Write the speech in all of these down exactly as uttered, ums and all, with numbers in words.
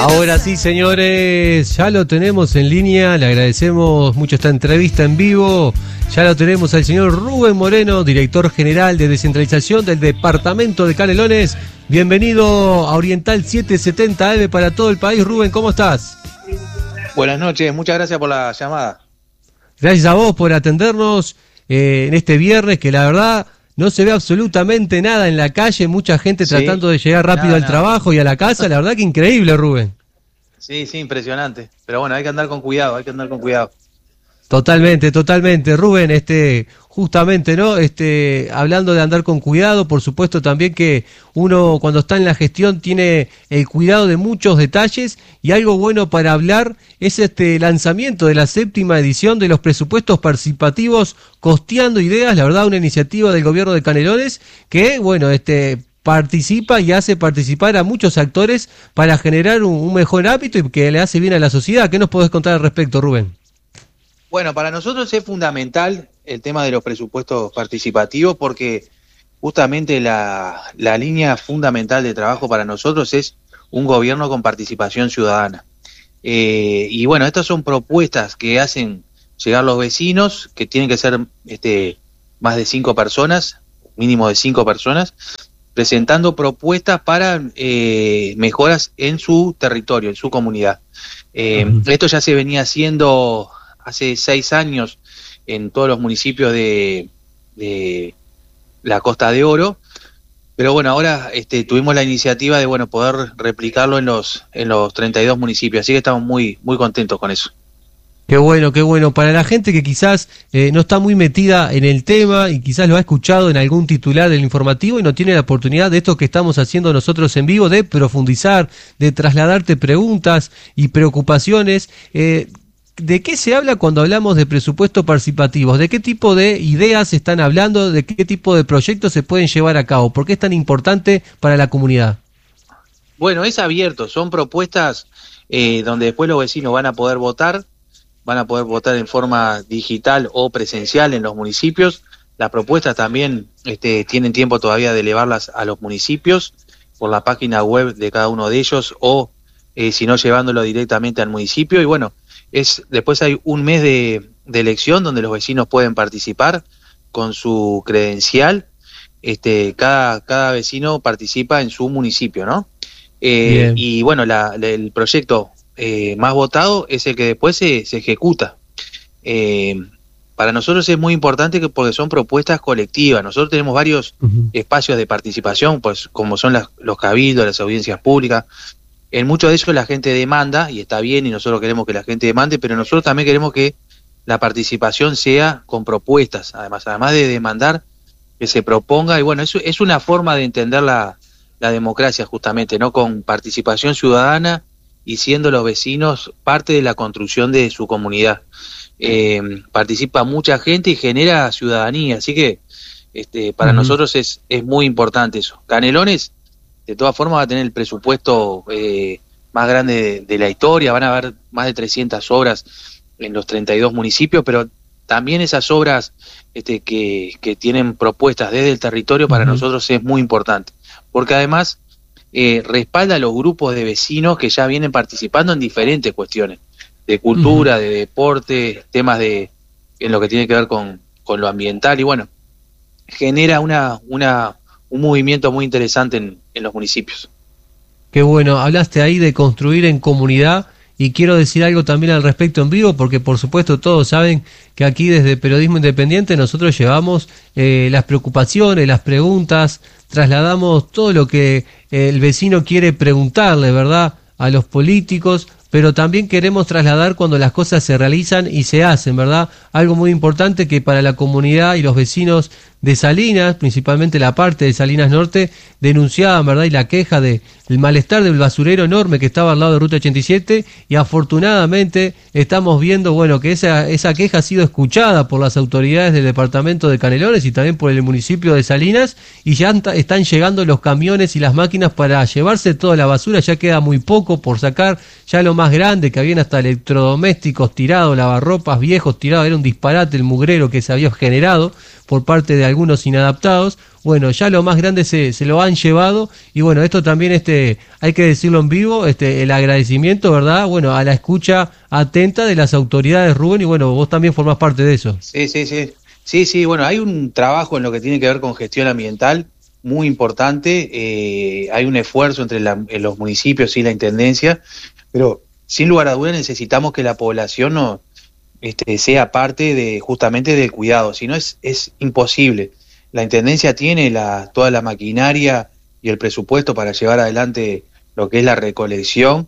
Ahora sí, señores, ya lo tenemos en línea, le agradecemos mucho esta entrevista en vivo. Ya lo tenemos al señor Rubén Moreno, director general de descentralización del departamento de Canelones. Bienvenido a Oriental setecientos setenta A M para todo el país. Rubén, ¿cómo estás? Buenas noches, muchas gracias por la llamada. Gracias a vos por atendernos eh, en este viernes, que la verdad no se ve absolutamente nada en la calle, mucha gente sí, tratando de llegar rápido nada, al nada. trabajo y a la casa. La verdad que increíble, Rubén. Sí, sí, impresionante. Pero bueno, hay que andar con cuidado, hay que andar con cuidado. Totalmente, totalmente. Rubén, este, justamente, ¿no? Este, hablando de andar con cuidado, por supuesto también que uno cuando está en la gestión tiene el cuidado de muchos detalles, y algo bueno para hablar es este lanzamiento de la séptima edición de los presupuestos participativos Costeando Ideas. La verdad, una iniciativa del gobierno de Canelones que, bueno, este participa y hace participar a muchos actores para generar un, un mejor hábito y que le hace bien a la sociedad. ¿Qué nos podés contar al respecto, Rubén? Bueno, para nosotros es fundamental el tema de los presupuestos participativos porque justamente la, la línea fundamental de trabajo para nosotros es un gobierno con participación ciudadana. Eh, y bueno, estas son propuestas que hacen llegar los vecinos, que tienen que ser este, más de cinco personas, mínimo de cinco personas, presentando propuestas para eh, mejoras en su territorio, en su comunidad. Eh, uh-huh. Esto ya se venía haciendo hace seis años en todos los municipios de, de la Costa de Oro, pero bueno, ahora este, tuvimos la iniciativa de bueno poder replicarlo en los en los treinta y dos municipios, así que estamos muy muy contentos con eso. Qué bueno, qué bueno. Para la gente que quizás eh, no está muy metida en el tema y quizás lo ha escuchado en algún titular del informativo y no tiene la oportunidad de esto que estamos haciendo nosotros en vivo, de profundizar, de trasladarte preguntas y preocupaciones, eh, ¿de qué se habla cuando hablamos de presupuestos participativos? ¿De qué tipo de ideas están hablando? ¿De qué tipo de proyectos se pueden llevar a cabo? ¿Por qué es tan importante para la comunidad? Bueno, es abierto, son propuestas eh, donde después los vecinos van a poder votar, van a poder votar en forma digital o presencial en los municipios. Las propuestas también este, tienen tiempo todavía de elevarlas a los municipios por la página web de cada uno de ellos o eh, si no llevándolo directamente al municipio. Y bueno, es después hay un mes de, de elección donde los vecinos pueden participar con su credencial. Este, cada, cada vecino participa en su municipio, ¿no? Eh, y bueno, la, la, el proyecto eh, más votado es el que después se, se ejecuta. Eh, para nosotros es muy importante que, porque son propuestas colectivas. Nosotros tenemos varios uh-huh. espacios de participación, pues como son las, los cabildos, las audiencias públicas. En muchos de ellos la gente demanda, y está bien, y nosotros queremos que la gente demande, pero nosotros también queremos que la participación sea con propuestas, además, además de demandar, que se proponga, y bueno, eso es una forma de entender la, la democracia justamente, ¿no? Con participación ciudadana y siendo los vecinos parte de la construcción de su comunidad. Eh, participa mucha gente y genera ciudadanía, así que este, para uh-huh. nosotros es, es muy importante eso. Canelones, de todas formas, va a tener el presupuesto eh, más grande de, de la historia, van a haber más de trescientas obras en los treinta y dos municipios, pero también esas obras este, que, que tienen propuestas desde el territorio para uh-huh. nosotros es muy importante, porque además eh, respalda a los grupos de vecinos que ya vienen participando en diferentes cuestiones, de cultura, uh-huh. de deporte, temas de en lo que tiene que ver con, con lo ambiental, y bueno, genera una... una un movimiento muy interesante en, en los municipios. Qué bueno, hablaste ahí de construir en comunidad y quiero decir algo también al respecto en vivo porque por supuesto todos saben que aquí desde Periodismo Independiente nosotros llevamos eh, las preocupaciones, las preguntas, trasladamos todo lo que el vecino quiere preguntarle, ¿verdad?, a los políticos, pero también queremos trasladar cuando las cosas se realizan y se hacen, ¿verdad? Algo muy importante que para la comunidad y los vecinos de Salinas, principalmente la parte de Salinas Norte, denunciaban, ¿verdad?, y la queja de el malestar del basurero enorme que estaba al lado de Ruta ochenta y siete, y afortunadamente estamos viendo, bueno, que esa esa queja ha sido escuchada por las autoridades del departamento de Canelones y también por el municipio de Salinas, y ya están llegando los camiones y las máquinas para llevarse toda la basura. Ya queda muy poco por sacar, ya lo más grande, que habían hasta electrodomésticos tirados, lavarropas viejos tirados, era un disparate el mugrero que se había generado. por parte de algunos inadaptados. Bueno, ya lo más grande se, se lo han llevado, y bueno, esto también este hay que decirlo en vivo, este el agradecimiento, ¿verdad? Bueno, a la escucha atenta de las autoridades, Rubén, y bueno, vos también formás parte de eso. Sí, sí, sí. Sí, sí, bueno, hay un trabajo en lo que tiene que ver con gestión ambiental muy importante, eh, hay un esfuerzo entre la, en los municipios y la intendencia, pero sin lugar a dudas necesitamos que la población no este, sea parte de justamente del cuidado, si no es, es imposible. La intendencia tiene la, toda la maquinaria y el presupuesto para llevar adelante lo que es la recolección,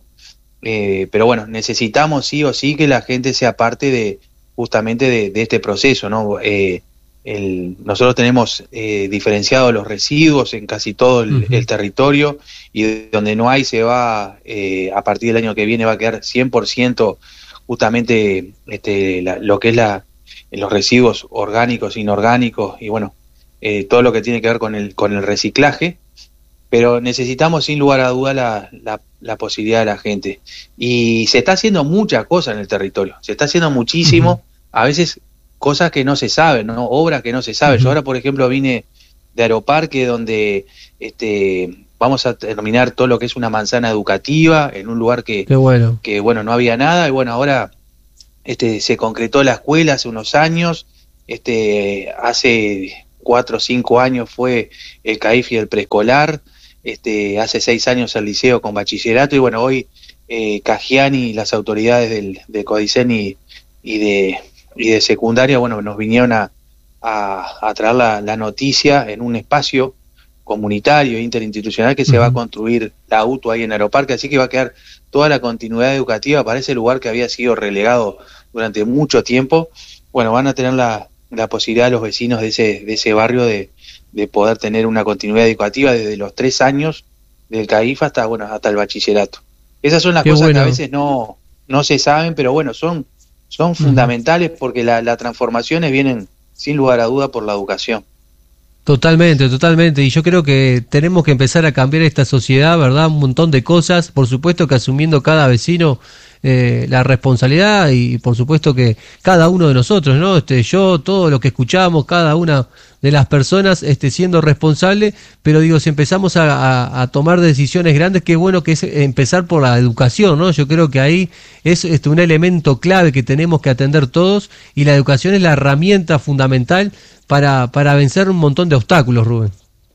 eh, pero bueno, necesitamos sí o sí que la gente sea parte de justamente de, de este proceso, ¿no? Eh, el, nosotros tenemos eh, diferenciados los residuos en casi todo el, uh-huh. el territorio, y donde no hay se va, eh, a partir del año que viene va a quedar cien por ciento justamente este, la, lo que es la, los residuos orgánicos, inorgánicos, y bueno, eh, todo lo que tiene que ver con el, con el reciclaje, pero necesitamos sin lugar a duda la, la, la posibilidad de la gente. Y se está haciendo mucha cosa en el territorio, se está haciendo muchísimo, uh-huh. a veces cosas que no se saben, ¿no? Obras que no se saben. Uh-huh. Yo ahora, por ejemplo, vine de Aeroparque, donde este, vamos a terminar todo lo que es una manzana educativa, en un lugar que, Qué bueno. que bueno, no había nada, y bueno, ahora este, se concretó la escuela hace unos años, este, hace cuatro o cinco años fue el CAIFI del preescolar, este, hace seis años el liceo con bachillerato, y bueno, hoy eh, Cagiani y las autoridades del, de Codicen y, y, de, y de secundaria, bueno, nos vinieron a, a, a traer la, la noticia en un espacio comunitario, interinstitucional, que uh-huh. se va a construir la auto ahí en Aeroparque, así que va a quedar toda la continuidad educativa para ese lugar que había sido relegado durante mucho tiempo. Bueno, van a tener la, la posibilidad los vecinos de ese, de ese barrio de de poder tener una continuidad educativa desde los tres años del CAIF hasta, bueno, hasta el bachillerato. Esas son las Qué cosas bueno. que a veces no, no se saben, pero bueno, son, son uh-huh. fundamentales, porque las la transformaciones vienen sin lugar a duda por la educación. Totalmente, totalmente, y yo creo que tenemos que empezar a cambiar esta sociedad, ¿verdad? Un montón de cosas, por supuesto que asumiendo cada vecino eh, la responsabilidad, y por supuesto que cada uno de nosotros, ¿no? Este, yo, todo lo que escuchamos, cada una de las personas este, siendo responsable, pero digo, si empezamos a, a, a tomar decisiones grandes, qué bueno que es empezar por la educación, ¿no? Yo creo que ahí es este, un elemento clave que tenemos que atender todos, y la educación es la herramienta fundamental para, para vencer un montón de obstáculos, Rubén.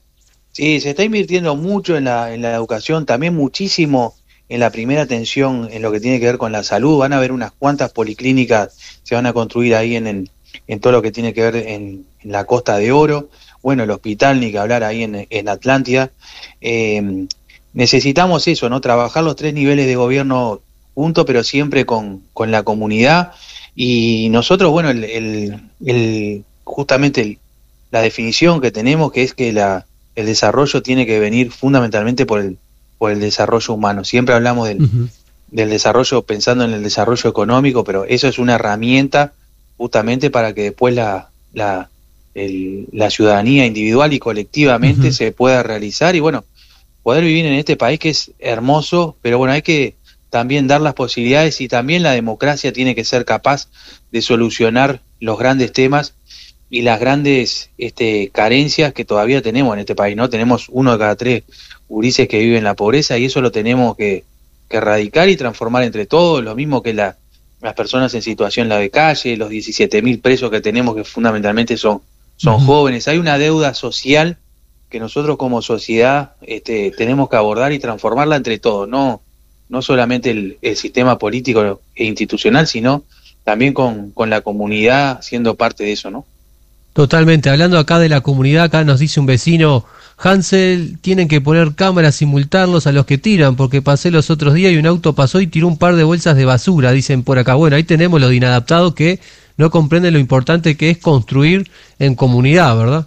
Sí, se está invirtiendo mucho en la, en la educación, también muchísimo en la primera atención, en lo que tiene que ver con la salud. Van a haber unas cuantas policlínicas, se van a construir ahí en, en, en todo lo que tiene que ver en, en la Costa de Oro, bueno, el hospital, ni que hablar ahí en, en Atlántida. Eh, necesitamos eso, ¿no? Trabajar los tres niveles de gobierno juntos, pero siempre con, con la comunidad, y nosotros, bueno, el, el, el justamente el, la definición que tenemos, que es que la, el desarrollo tiene que venir fundamentalmente por el, por el desarrollo humano. Siempre hablamos del, uh-huh. del desarrollo pensando en el desarrollo económico, pero eso es una herramienta justamente para que después la, la, el, la ciudadanía individual y colectivamente uh-huh. se pueda realizar, y bueno, poder vivir en este país que es hermoso, pero bueno, hay que también dar las posibilidades, y también la democracia tiene que ser capaz de solucionar los grandes temas y las grandes este, carencias que todavía tenemos en este país, ¿no? Tenemos uno de cada tres gurises que viven en la pobreza, y eso lo tenemos que, que erradicar y transformar entre todos, lo mismo que la, las personas en situación la de calle, los diecisiete mil presos que tenemos, que fundamentalmente son, son uh-huh. jóvenes. Hay una deuda social que nosotros como sociedad este, tenemos que abordar y transformarla entre todos, no, no solamente el, el sistema político e institucional, sino también con, con la comunidad siendo parte de eso, ¿no? Totalmente, hablando acá de la comunidad, acá nos dice un vecino, Hansel, tienen que poner cámaras y multarlos a los que tiran, porque pasé los otros días y un auto pasó y tiró un par de bolsas de basura, dicen por acá. Bueno, ahí tenemos los inadaptados que no comprenden lo importante que es construir en comunidad, ¿verdad?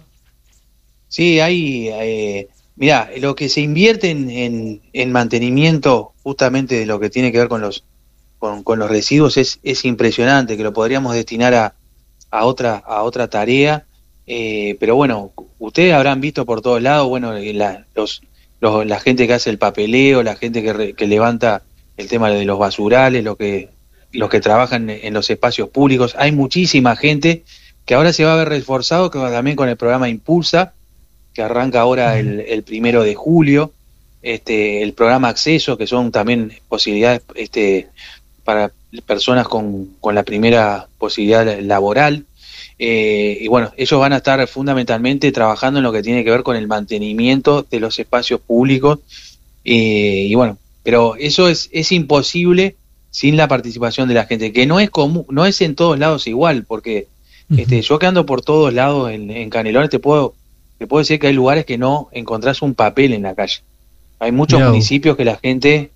Sí, hay, eh, mirá, lo que se invierte en, en, en mantenimiento justamente de lo que tiene que ver con los, con, con los residuos es, es impresionante, que lo podríamos destinar a a otra a otra tarea, eh, pero bueno, ustedes habrán visto por todos lados, bueno, la, los, los, la gente que hace el papeleo, la gente que, re, que levanta el tema de los basurales, lo que, los que trabajan en los espacios públicos, hay muchísima gente que ahora se va a ver reforzado que también con el programa Impulsa, que arranca ahora el, el primero de julio, este, el programa Acceso, que son también posibilidades este, para personas con, con la primera posibilidad laboral. Eh, y bueno, ellos van a estar fundamentalmente trabajando en lo que tiene que ver con el mantenimiento de los espacios públicos. Eh, y bueno, pero eso es, es imposible sin la participación de la gente, que no es común, no es en todos lados igual, porque uh-huh. este, yo que ando por todos lados en, en Canelones te puedo, te puedo decir que hay lugares que no encontrás un papel en la calle. Hay muchos no. municipios que la gente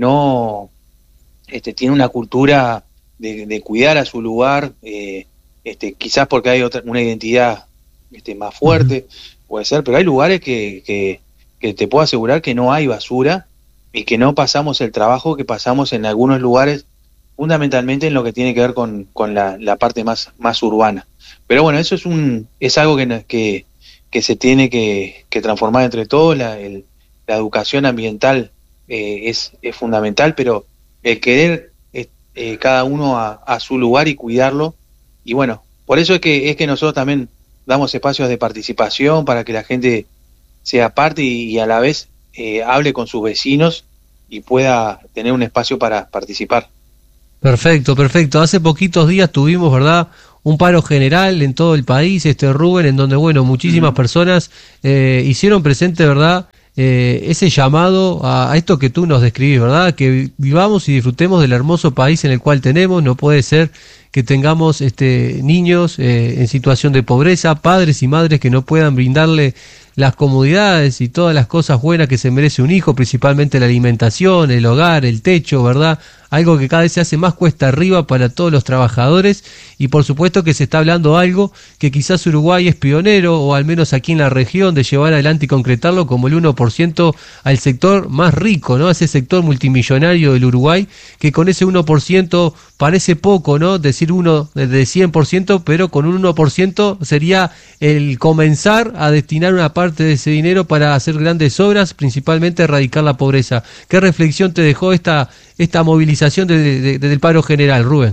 no este, tiene una cultura de, de cuidar a su lugar, eh, este, quizás porque hay otra, una identidad este, más fuerte, uh-huh. puede ser, pero hay lugares que, que, que te puedo asegurar que no hay basura y que no pasamos el trabajo que pasamos en algunos lugares, fundamentalmente en lo que tiene que ver con, con la, la parte más, más urbana. Pero bueno, eso es un es algo que, que, que se tiene que, que transformar entre todos. La, el, la educación ambiental eh, es, es fundamental, pero el querer eh, eh, cada uno a, a su lugar y cuidarlo. Y bueno, por eso es que, es que nosotros también damos espacios de participación para que la gente sea parte y, y a la vez eh, hable con sus vecinos y pueda tener un espacio para participar. Perfecto, perfecto. Hace poquitos días tuvimos, ¿verdad?, un paro general en todo el país, este Rubén, en donde, bueno, muchísimas mm. personas eh, hicieron presente, ¿verdad?, eh, ese llamado a, a esto que tú nos describís, ¿verdad?, que vivamos y disfrutemos del hermoso país en el cual tenemos. No puede ser que tengamos este niños eh, en situación de pobreza, padres y madres que no puedan brindarle las comodidades y todas las cosas buenas que se merece un hijo, principalmente la alimentación, el hogar, el techo, ¿verdad? Algo que cada vez se hace más cuesta arriba para todos los trabajadores, y por supuesto que se está hablando algo que quizás Uruguay es pionero, o al menos aquí en la región, de llevar adelante y concretarlo como el uno por ciento al sector más rico, ¿no? Ese sector multimillonario del Uruguay, que con ese uno por ciento parece poco, ¿no? Decir uno de cien por ciento, pero con un uno por ciento sería el comenzar a destinar una parte de ese dinero para hacer grandes obras, principalmente erradicar la pobreza. ¿Qué reflexión te dejó esta esta movilización de, de, de, del paro general, Rubén?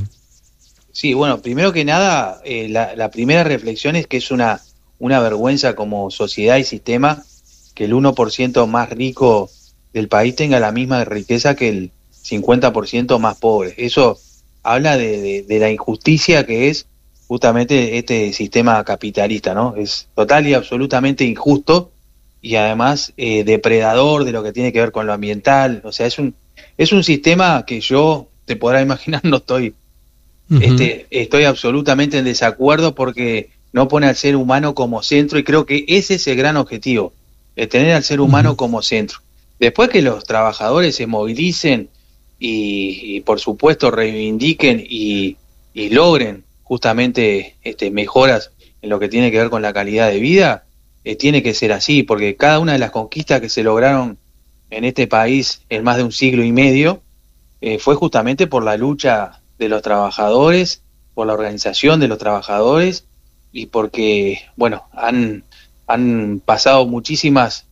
Sí, bueno, primero que nada, eh, la, la primera reflexión es que es una, una vergüenza como sociedad y sistema que el uno por ciento más rico del país tenga la misma riqueza que el cincuenta por ciento más pobre. Eso habla de, de, de la injusticia que es justamente este sistema capitalista, ¿no? Es total y absolutamente injusto y además eh, depredador de lo que tiene que ver con lo ambiental. O sea, es un es un sistema que yo, te podrás imaginar, no estoy uh-huh. este, estoy absolutamente en desacuerdo, porque no pone al ser humano como centro, y creo que ese es el gran objetivo, el tener al ser humano uh-huh. como centro. Después que los trabajadores se movilicen y, y por supuesto reivindiquen y, y logren justamente este, mejoras en lo que tiene que ver con la calidad de vida, eh, tiene que ser así, porque cada una de las conquistas que se lograron en este país en más de un siglo y medio eh, fue justamente por la lucha de los trabajadores, por la organización de los trabajadores, y porque, bueno, han, han pasado muchísimas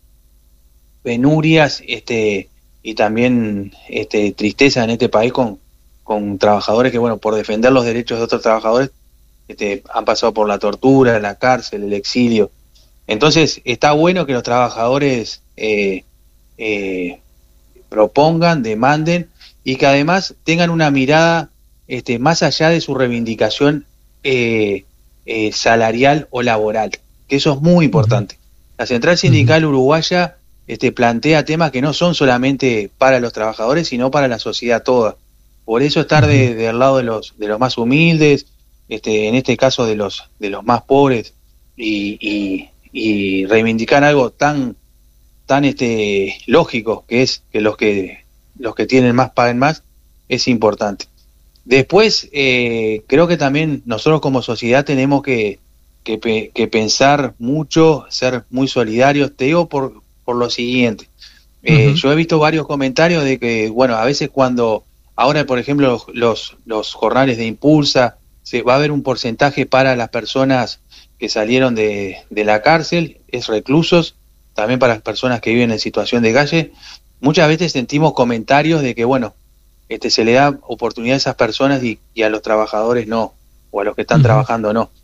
penurias este, y también este, tristeza en este país con, con trabajadores que, bueno, por defender los derechos de otros trabajadores este, han pasado por la tortura, la cárcel, el exilio. Entonces está bueno que los trabajadores eh, eh, propongan, demanden, y que además tengan una mirada este, más allá de su reivindicación eh, eh, salarial o laboral, que eso es muy importante. La Central Sindical Uruguaya este, plantea temas que no son solamente para los trabajadores, sino para la sociedad toda. Por eso estar de, del lado de los de los más humildes, este, en este caso de los de los más pobres, y, y, y reivindicar algo tan tan este lógico, que es que los que los que tienen más paguen más, es importante. Después eh, creo que también nosotros como sociedad tenemos que, que, que pensar mucho, ser muy solidarios. Te digo por, por lo siguiente, eh, uh-huh. yo he visto varios comentarios de que, bueno, a veces cuando ahora por ejemplo los, los, los jornales de Impulsa, se va a haber un porcentaje para las personas que salieron de, de la cárcel, es reclusos, también para las personas que viven en situación de calle. Muchas veces sentimos comentarios de que, bueno, este, se le da oportunidad a esas personas y, y a los trabajadores no, o a los que están uh-huh. trabajando no.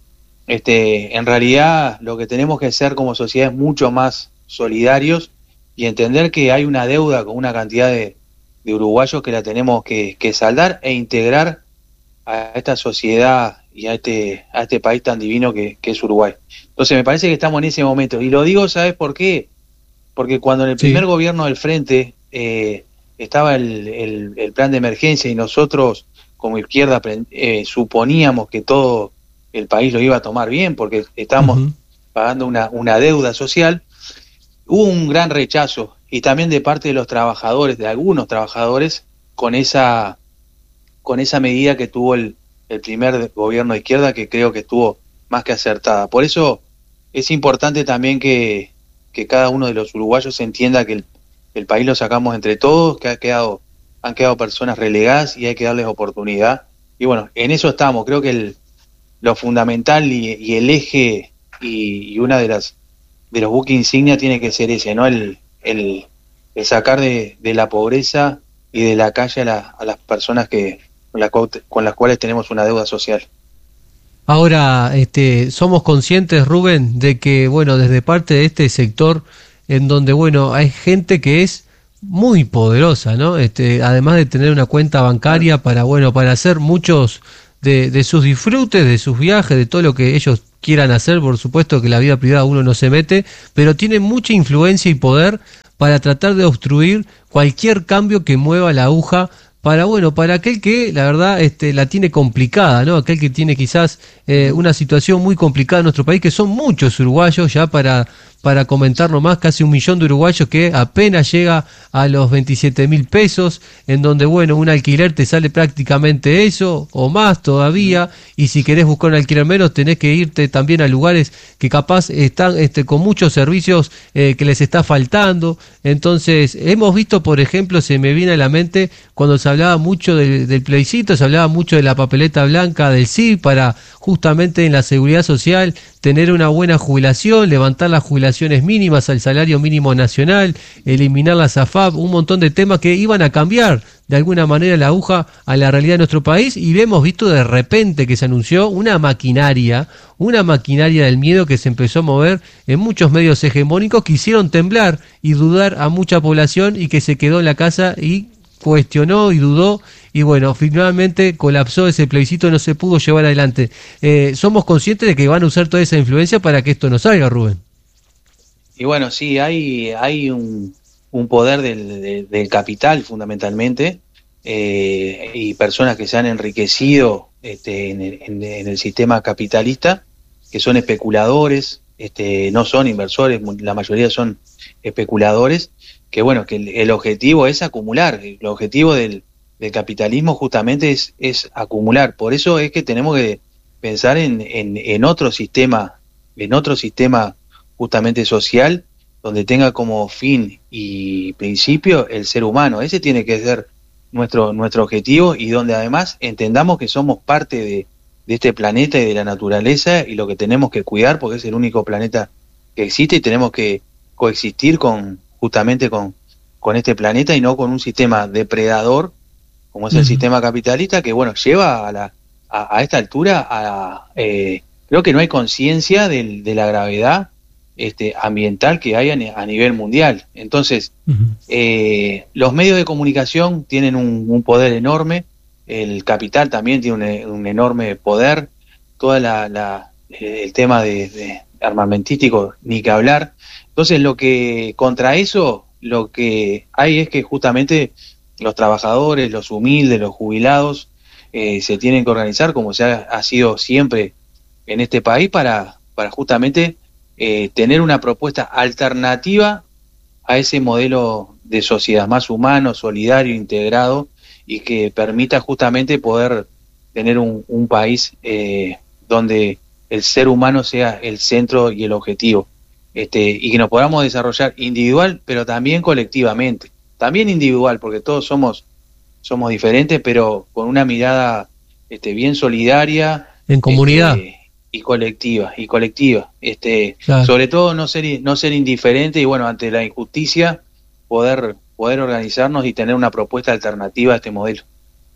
este, en realidad lo que tenemos que hacer como sociedad es mucho más solidarios y entender que hay una deuda con una cantidad de, de uruguayos que la tenemos que, que saldar e integrar a esta sociedad y a este, a este país tan divino que, que es Uruguay. Entonces me parece que estamos en ese momento. Y lo digo, ¿sabes por qué? Porque cuando en el primer Sí. gobierno del Frente eh, estaba el, el, el plan de emergencia y nosotros como izquierda eh, suponíamos que todo el país lo iba a tomar bien porque estamos Ujú. pagando una, una deuda social, hubo un gran rechazo y también de parte de los trabajadores, de algunos trabajadores, con esa, con esa medida que tuvo el, el primer gobierno de izquierda, que creo que estuvo más que acertada. Por eso es importante también que, que cada uno de los uruguayos entienda que el, el país lo sacamos entre todos, que ha quedado, han quedado personas relegadas y hay que darles oportunidad. Y bueno, en eso estamos. Creo que el, lo fundamental y, y el eje y, y una de las de los buques insignia tiene que ser ese, ¿no? El, el, el sacar de, de la pobreza y de la calle a, la, a las personas que con, la, con las cuales tenemos una deuda social. Ahora, este, somos conscientes, Rubén, de que, bueno, desde parte de este sector, en donde, bueno, hay gente que es muy poderosa, ¿no? Este, además de tener una cuenta bancaria para, bueno, para hacer muchos de, de sus disfrutes, de sus viajes, de todo lo que ellos quieran hacer, por supuesto que la vida privada uno no se mete, pero tienen mucha influencia y poder para tratar de obstruir cualquier cambio que mueva la aguja para, bueno, para aquel que la verdad este, la tiene complicada, ¿no? Aquel que tiene quizás eh, una situación muy complicada en nuestro país, que son muchos uruguayos, ya para, para comentarlo más, casi un millón de uruguayos que apenas llega a los veintisiete mil pesos, en donde, bueno, un alquiler te sale prácticamente eso, o más todavía, y si querés buscar un alquiler menos, tenés que irte también a lugares que capaz están este, con muchos servicios eh, que les está faltando. Entonces, hemos visto, por ejemplo, se me viene a la mente cuando se hablaba mucho del, del plebiscito, se hablaba mucho de la papeleta blanca del S I para justamente en la seguridad social tener una buena jubilación, levantar las jubilaciones mínimas al salario mínimo nacional, eliminar las A F A P, un montón de temas que iban a cambiar de alguna manera la aguja a la realidad de nuestro país, y hemos visto de repente que se anunció una maquinaria, una maquinaria del miedo que se empezó a mover en muchos medios hegemónicos que hicieron temblar y dudar a mucha población y que se quedó en la casa y cuestionó y dudó y bueno, finalmente colapsó ese plebiscito, no se pudo llevar adelante. Eh, somos conscientes de que van a usar toda esa influencia para que esto no salga, Rubén. Y bueno, sí, hay, hay un, un poder del, de, del capital fundamentalmente, eh, y personas que se han enriquecido este, en, el, en, en el sistema capitalista, que son especuladores, este, no son inversores, la mayoría son especuladores, que bueno, que el, el objetivo es acumular, el objetivo del, del capitalismo justamente es, es acumular. Por eso es que tenemos que pensar en, en, en otro sistema, en otro sistema justamente social, donde tenga como fin y principio el ser humano. Ese tiene que ser nuestro, nuestro objetivo, y donde además entendamos que somos parte de, de este planeta y de la naturaleza, y lo que tenemos que cuidar porque es el único planeta que existe, y tenemos que coexistir con justamente con, con este planeta y no con un sistema depredador como es el uh-huh. sistema capitalista, que bueno, lleva a, la, a, a esta altura a, eh, creo que no hay conciencia de, de la gravedad este, ambiental que hay a, a nivel mundial. Entonces, uh-huh. eh, los medios de comunicación tienen un, un poder enorme, el capital también tiene un, un enorme poder, toda la, la el tema de, de armamentístico, ni que hablar. Entonces, lo que contra eso, lo que hay es que justamente los trabajadores, los humildes, los jubilados, eh, se tienen que organizar como se ha, ha sido siempre en este país para, para justamente eh, tener una propuesta alternativa a ese modelo de sociedad más humano, solidario, integrado, y que permita justamente poder tener un, un país eh, donde el ser humano sea el centro y el objetivo, este, y que nos podamos desarrollar individual, pero también colectivamente. También individual, porque todos somos somos diferentes, pero con una mirada este, bien solidaria, en comunidad, este, y colectiva, y colectiva. Este, claro. Sobre todo no ser no ser indiferente, y bueno, ante la injusticia poder poder organizarnos y tener una propuesta alternativa a este modelo.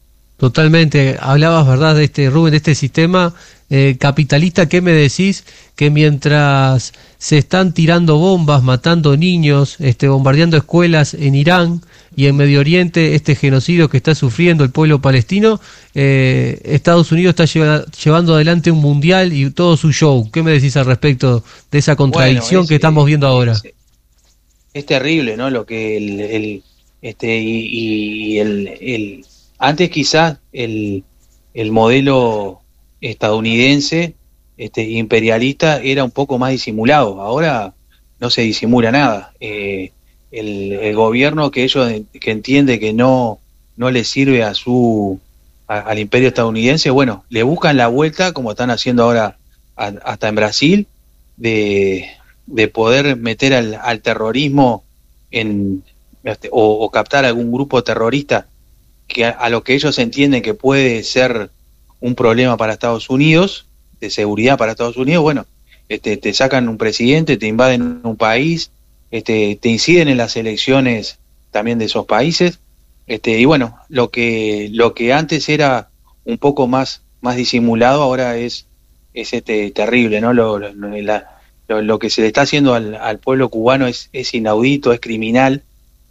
Totalmente. Hablabas, ¿verdad?, de este, Rubén, de este sistema eh, capitalista. ¿Qué me decís? Que mientras se están tirando bombas, matando niños, este, bombardeando escuelas en Irán y en Medio Oriente, este genocidio que está sufriendo el pueblo palestino, eh, Estados Unidos está lleva, llevando adelante un mundial y todo su show. ¿Qué me decís al respecto de esa contradicción bueno, es, que estamos viendo ahora? Es, es terrible, ¿no? Lo que el, el este y, y el, el antes quizás el, el modelo estadounidense este imperialista era un poco más disimulado. Ahora no se disimula nada. Eh, el, el gobierno que ellos que entiende que no no le sirve a su a, al imperio estadounidense, bueno, le buscan la vuelta, como están haciendo ahora a, hasta en Brasil, de, de poder meter al, al terrorismo en o, o captar algún grupo terrorista que a, a lo que ellos entienden que puede ser un problema para Estados Unidos, de seguridad para Estados Unidos. Bueno, este, te sacan un presidente, te invaden un país, este, te inciden en las elecciones también de esos países, este, y bueno, lo que lo que antes era un poco más más disimulado ahora es es este terrible, ¿no? Lo, lo, la, lo, lo que se le está haciendo al, al pueblo cubano es, es inaudito, es criminal,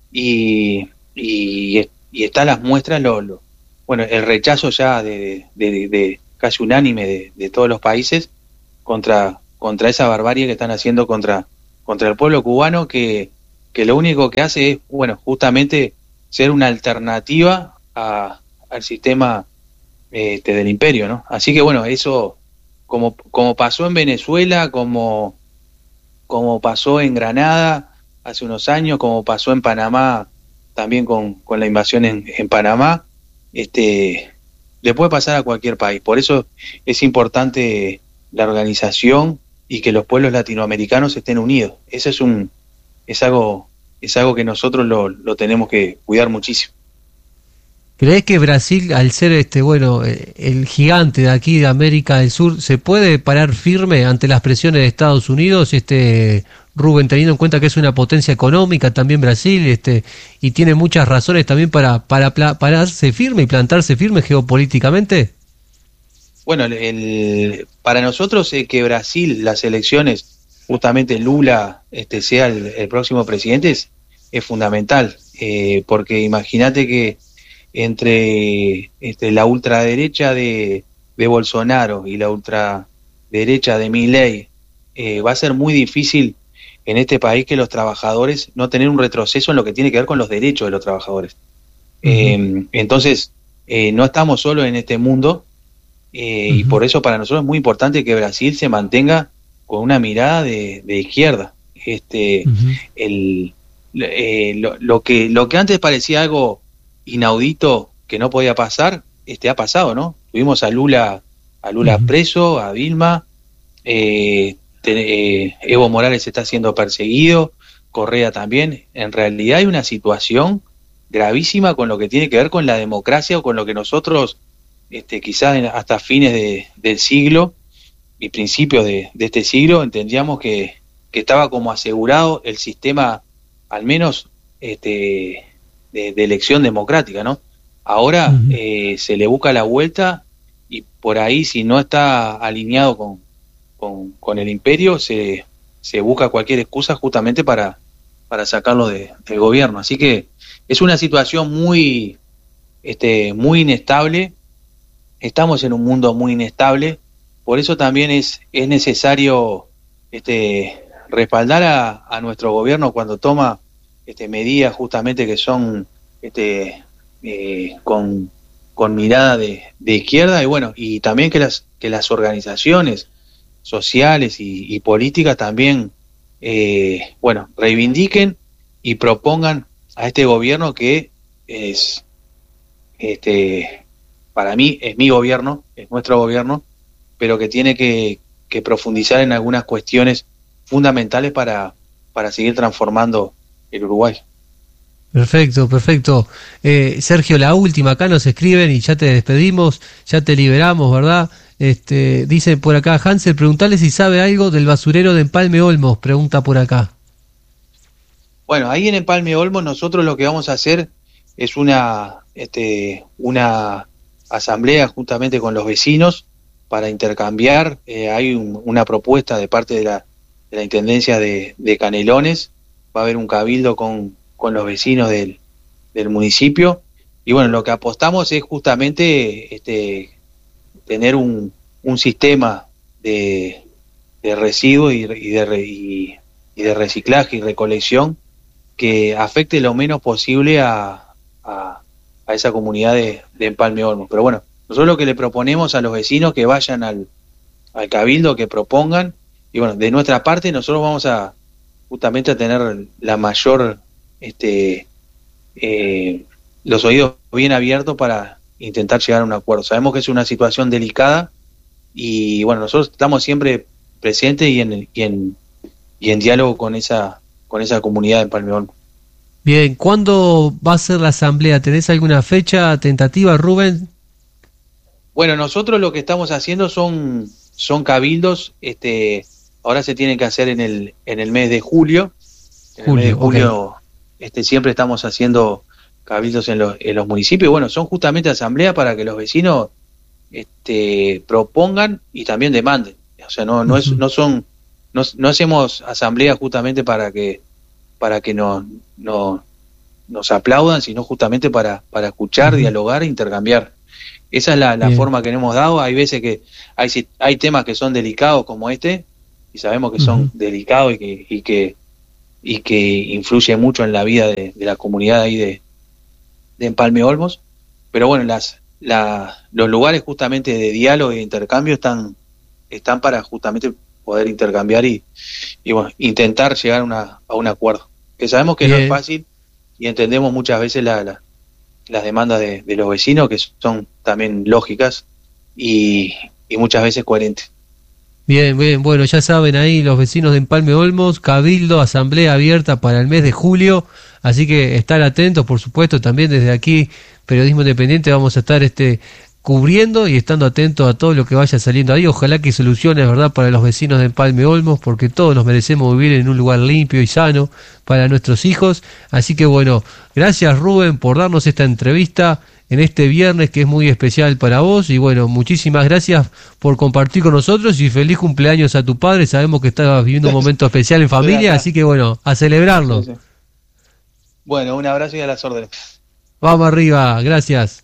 y y, y están las muestras, lo, lo, bueno, el rechazo ya de, de, de, de casi unánime de, de todos los países contra contra esa barbarie que están haciendo contra contra el pueblo cubano, que, que lo único que hace es, bueno, justamente ser una alternativa a, al sistema este, del imperio, ¿no? Así que bueno, eso como como pasó en Venezuela, como como pasó en Granada hace unos años, como pasó en Panamá también con, con la invasión en, en Panamá, este le puede pasar a cualquier país. Por eso es importante la organización y que los pueblos latinoamericanos estén unidos. Eso es un es algo es algo que nosotros lo, lo tenemos que cuidar muchísimo. ¿Crees que Brasil, al ser este bueno el gigante de aquí de América del Sur, se puede parar firme ante las presiones de Estados Unidos, este Rubén, teniendo en cuenta que es una potencia económica también Brasil, este y tiene muchas razones también para para pararse firme y plantarse firme geopolíticamente? Bueno, el, el, para nosotros eh, que Brasil, las elecciones, justamente Lula este, sea el, el próximo presidente es, es fundamental, eh, porque imagínate que entre este, la ultraderecha de, de Bolsonaro y la ultraderecha de Milei, eh, va a ser muy difícil en este país que los trabajadores no tener un retroceso en lo que tiene que ver con los derechos de los trabajadores. Uh-huh. Eh, entonces, eh, no estamos solos en este mundo, eh, uh-huh. y por eso para nosotros es muy importante que Brasil se mantenga con una mirada de, de izquierda. Este, uh-huh. el, eh, lo, lo que lo que antes parecía algo inaudito que no podía pasar, este ha pasado, ¿no? Tuvimos a Lula, a Lula uh-huh. preso, a Dilma, eh, te, eh, Evo Morales está siendo perseguido, Correa también. En realidad hay una situación gravísima con lo que tiene que ver con la democracia, o con lo que nosotros, este, quizás en, hasta fines de, del siglo y principios de, de este siglo, entendíamos que, que estaba como asegurado el sistema, al menos este De, de elección democrática, ¿no? Ahora uh-huh. eh, se le busca la vuelta, y por ahí, si no está alineado con, con, con el imperio, se, se busca cualquier excusa justamente para, para sacarlo de, del gobierno. Así que es una situación muy, este, muy inestable. Estamos en un mundo muy inestable, por eso también es, es necesario este, respaldar a, a nuestro gobierno cuando toma Este, medidas justamente que son este, eh, con, con mirada de, de izquierda, y bueno, y también que las que las organizaciones sociales y, y políticas también eh, bueno, reivindiquen y propongan a este gobierno, que es este para mí es mi gobierno, es nuestro gobierno, pero que tiene que, que profundizar en algunas cuestiones fundamentales para, para seguir transformando el Uruguay. Perfecto, perfecto. Eh, Sergio, la última, acá nos escriben y ya te despedimos, ya te liberamos, ¿verdad? Este, dice por acá Hansel, preguntale si sabe algo del basurero de Empalme Olmos, pregunta por acá. Bueno, ahí en Empalme Olmos nosotros lo que vamos a hacer es una, este, una asamblea justamente con los vecinos para intercambiar. Eh, hay un, una propuesta de parte de la, de la Intendencia de, de Canelones, va a haber un cabildo con, con los vecinos del, del municipio, y bueno, lo que apostamos es justamente este, tener un, un sistema de, de residuos y, y, de, y, y de reciclaje y recolección que afecte lo menos posible a, a, a esa comunidad de, de Empalme Olmos. Pero bueno, nosotros lo que le proponemos a los vecinos que vayan al, al cabildo, que propongan, y bueno, de nuestra parte nosotros vamos a justamente a tener la mayor, este, eh, los oídos bien abiertos para intentar llegar a un acuerdo. Sabemos que es una situación delicada y bueno, nosotros estamos siempre presentes y en, y en, y en diálogo con esa, con esa comunidad de Empalme Olmos. Bien, ¿cuándo va a ser la asamblea? ¿Tenés alguna fecha tentativa, Rubén? Bueno, nosotros lo que estamos haciendo son, son cabildos, este, ahora se tienen que hacer en el, en el mes de julio. En julio, el mes de julio, okay. este, siempre estamos haciendo cabildos en los, en los municipios. Y bueno, son justamente asambleas para que los vecinos este, propongan y también demanden. O sea, no, no, es, no son, no, no hacemos asambleas justamente para que, para que nos, nos, nos aplaudan, sino justamente para, para escuchar, uh-huh. dialogar e intercambiar. Esa es la, la forma que le hemos dado. Hay veces que hay, hay temas que son delicados como este, y sabemos que son uh-huh. delicados y que, y que y que influye mucho en la vida de, de la comunidad ahí de, de Empalme Olmos, pero bueno, las la, los lugares justamente de diálogo e intercambio están están para justamente poder intercambiar y, y bueno, intentar llegar a, una, a un acuerdo, que sabemos que Bien. no es fácil y entendemos muchas veces la, la, las demandas de, de los vecinos, que son también lógicas y, y muchas veces coherentes. Bien, bien, bueno, ya saben ahí los vecinos de Empalme Olmos, cabildo, asamblea abierta para el mes de julio, así que estar atentos, por supuesto, también desde aquí, Periodismo Independiente, vamos a estar este cubriendo y estando atentos a todo lo que vaya saliendo ahí. Ojalá que soluciones, ¿verdad?, para los vecinos de Empalme Olmos, porque todos nos merecemos vivir en un lugar limpio y sano para nuestros hijos. Así que bueno, gracias Rubén por darnos esta entrevista en este viernes que es muy especial para vos, y bueno, muchísimas gracias por compartir con nosotros y feliz cumpleaños a tu padre. Sabemos que estabas viviendo un momento especial en familia, así que bueno, a celebrarlo. Sí, sí. Bueno, un abrazo y a las órdenes. Vamos arriba, gracias.